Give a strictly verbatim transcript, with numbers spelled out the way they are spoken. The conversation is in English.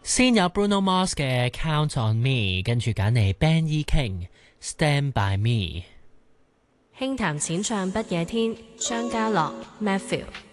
先有 Bruno Mars 嘅 Count on Me， 跟住揀嚟 Ben E King Stand by Me。 輕談淺唱不夜天，張家樂 Matthew。